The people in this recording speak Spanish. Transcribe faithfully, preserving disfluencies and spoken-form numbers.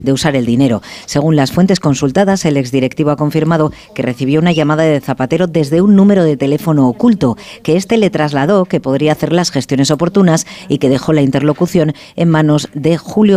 de usar el dinero. Según las fuentes consultadas, el exdirectivo ha confirmado que recibió una llamada de Zapatero desde un número de teléfono oculto, que éste le trasladó que podría hacer las gestiones oportunas y que dejó la interlocución en manos de Julio